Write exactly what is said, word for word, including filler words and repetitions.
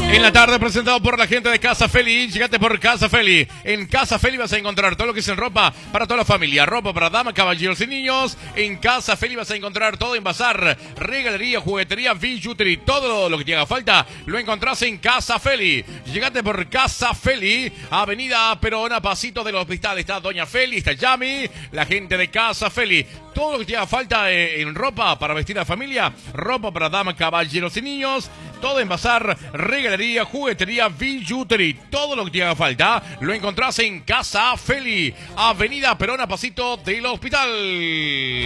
En la tarde, presentado por la gente de Casa Feli. Llegate por Casa Feli. En Casa Feli vas a encontrar todo lo que es en ropa para toda la familia. Ropa para damas, caballeros y niños. En Casa Feli vas a encontrar todo en bazar, regalería, juguetería, billutería. Todo lo que te haga falta lo encontrás en Casa Feli. Llegate por Casa Feli. Avenida Perona, pasito del hospital. Está Doña Feli, está Yami. La gente de Casa Feli. Todo lo que te haga falta eh, en ropa para vestir a la familia. Ropa para damas, caballeros y niños. Todo en bazar, regalería, juguetería, billutería. Todo lo que te haga falta lo encontrás en Casa Feli. Avenida Perona, pasito del hospital.